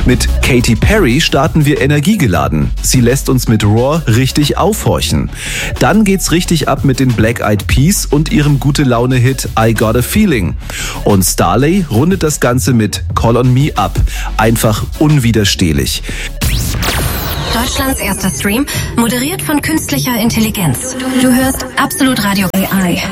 Mit Katy Perry starten wir energiegeladen. Sie lässt uns mit Roar richtig aufhorchen. Dann geht's richtig ab mit den Black Eyed Peas und ihrem Gute-Laune-Hit I Got a Feeling. Und Starley rundet das Ganze mit Call on Me ab. Einfach unwiderstehlich. Deutschlands erster Stream, moderiert von künstlicher Intelligenz. Du hörst Absolut Radio AI.